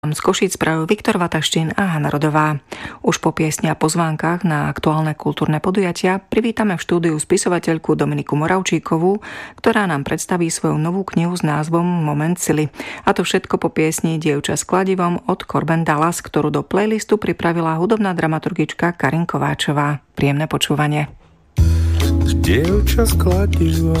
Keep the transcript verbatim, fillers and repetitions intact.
Z Košíc prajú Viktor Vataštín a Hana Rodová. Už po piesni a pozvánkach na aktuálne kultúrne podujatia privítame v štúdiu spisovateľku Dominiku Moravčíkovú, ktorá nám predstaví svoju novú knihu s názvom Moment sily. A to všetko po piesni Dievča s kladivom od Corben Dallas, ktorú do playlistu pripravila hudobná dramaturgička Karin Kováčová. Príjemné počúvanie. Dievča s kladivom